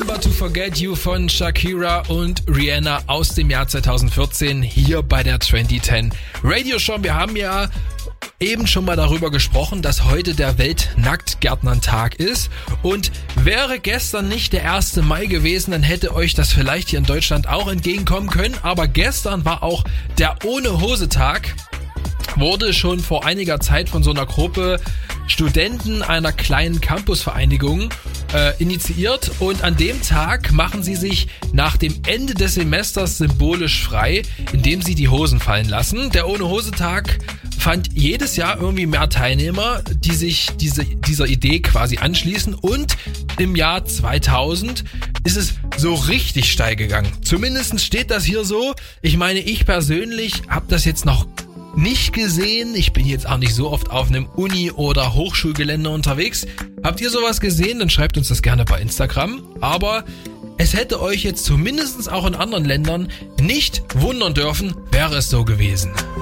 Never to Forget You von Shakira und Rihanna aus dem Jahr 2014 hier bei der 2010 Radio Show. Wir haben ja eben schon mal darüber gesprochen, dass heute der Weltnacktgärtnertag ist, und wäre gestern nicht der 1. Mai gewesen, dann hätte euch das vielleicht hier in Deutschland auch entgegenkommen können, aber gestern war auch der Ohne-Hose-Tag, wurde schon vor einiger Zeit von so einer Gruppe Studenten einer kleinen Campusvereinigung initiiert, und an dem Tag machen sie sich nach dem Ende des Semesters symbolisch frei, indem sie die Hosen fallen lassen. Der Ohne-Hose-Tag fand jedes Jahr irgendwie mehr Teilnehmer, die sich dieser Idee quasi anschließen, und im Jahr 2000 ist es so richtig steil gegangen. Zumindest steht das hier so. Ich meine, ich persönlich habe das jetzt noch nicht gesehen. Ich bin jetzt auch nicht so oft auf einem Uni- oder Hochschulgelände unterwegs. Habt ihr sowas gesehen? Dann schreibt uns das gerne bei Instagram. Aber es hätte euch jetzt zumindest auch in anderen Ländern nicht wundern dürfen, wäre es so gewesen.